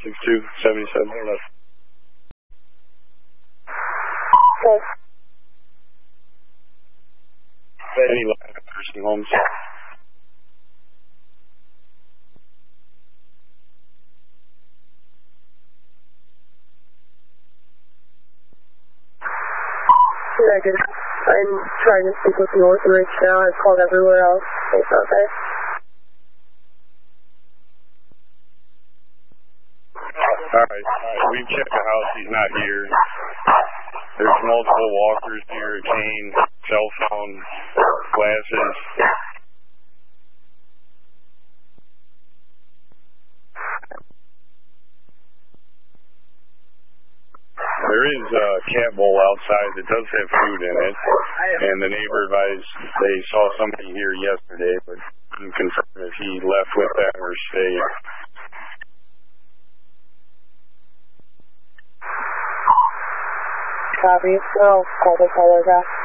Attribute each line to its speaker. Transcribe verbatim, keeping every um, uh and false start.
Speaker 1: six two, seventy-seven eleven.
Speaker 2: Okay.
Speaker 1: Any line of nursing homes?
Speaker 2: Negative. I'm trying to speak with Northridge now. I've called everywhere else. It's okay.
Speaker 1: Alright, alright. We've checked the house. He's not here. There's multiple walkers here, a cane, cell phone, glasses. There is a cat bowl outside that does have food in it, and the neighbor advised they saw somebody here yesterday, but couldn't confirm if he left with them or stayed.
Speaker 2: Copy. I'll call the caller back.